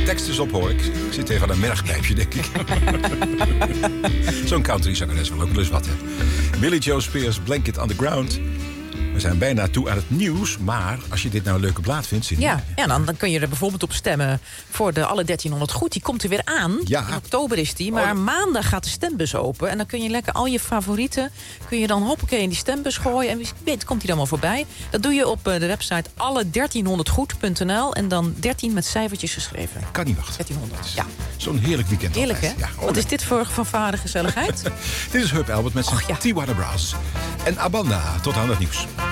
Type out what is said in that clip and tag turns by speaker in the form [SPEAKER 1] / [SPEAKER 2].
[SPEAKER 1] tekst eens op, hoor. Ik zit even aan een mergpijpje, denk ik. Zo'n country-zangeres wil ook lust wat, hè. Billy Joe Spears, Blanket on the Ground. We zijn bijna toe aan het nieuws, maar als je dit nou een leuke plaat vindt...
[SPEAKER 2] Ja, dan kun je er bijvoorbeeld op stemmen voor de alle 1300 goed. Die komt er weer aan.
[SPEAKER 1] Ja.
[SPEAKER 2] In oktober is die, maar maandag gaat de stembus open. En dan kun je lekker al je favorieten... kun je dan hoppakee in die stembus gooien. En wie weet komt die dan wel voorbij. Dat doe je op de website alle1300goed.nl. En dan 13 met cijfertjes geschreven.
[SPEAKER 1] Kan niet wachten.
[SPEAKER 2] 1300, ja.
[SPEAKER 1] Zo'n heerlijk weekend.
[SPEAKER 2] Heerlijk, hè?
[SPEAKER 1] Ja,
[SPEAKER 2] Wat is dit voor fanfare gezelligheid?
[SPEAKER 1] Dit is Herb Albert met zijn Tijuana Brass. En Abanda, tot aan het nieuws.